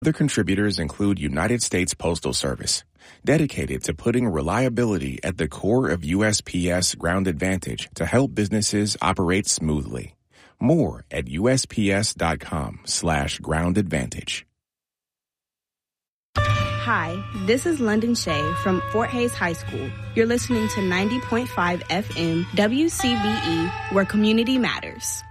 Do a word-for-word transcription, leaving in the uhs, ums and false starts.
Other contributors include United States Postal Service, dedicated to putting reliability at the core of U S P S Ground Advantage to help businesses operate smoothly. More at usps.com slash ground advantage. Hi, this is London Shea from Fort Hays High School. You're listening to ninety point five F M W C B E, where community matters.